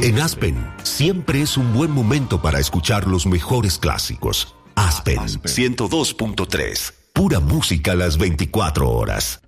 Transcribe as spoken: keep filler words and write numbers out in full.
En Aspen, siempre es un buen momento para escuchar los mejores clásicos. Aspen, ciento dos punto tres. Pura música a las veinticuatro horas.